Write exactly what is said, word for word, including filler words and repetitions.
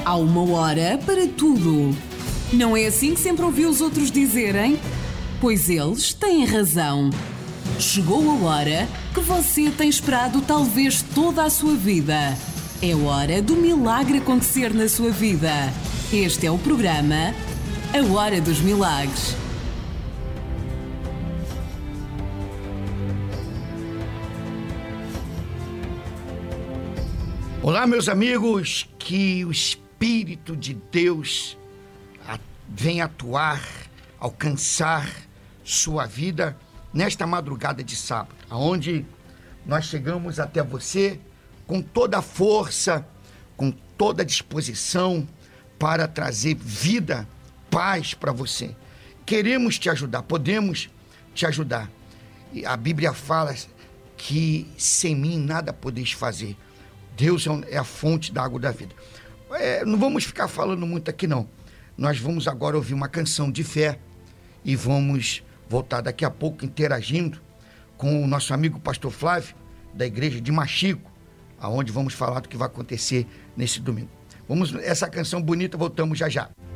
Há uma hora para tudo. Não é assim que sempre ouvi os outros dizerem? Pois eles têm razão. Chegou a hora que você tem esperado talvez toda a sua vida. É hora do milagre acontecer na sua vida. Este é o programa A Hora dos Milagres. Olá, meus amigos, que o Espírito de Deus venha atuar, alcançar sua vida nesta madrugada de sábado, onde nós chegamos até você com toda a força, com toda a disposição para trazer vida, paz para você. Queremos te ajudar, podemos te ajudar. E a Bíblia fala que sem mim nada podeis fazer. Deus é a fonte da água da vida. É, não vamos ficar falando muito aqui, não. Nós vamos agora ouvir uma canção de fé e vamos voltar daqui a pouco interagindo com o nosso amigo pastor Flávio, da igreja de Machico, aonde vamos falar do que vai acontecer nesse domingo. Vamos, essa canção bonita, voltamos já já.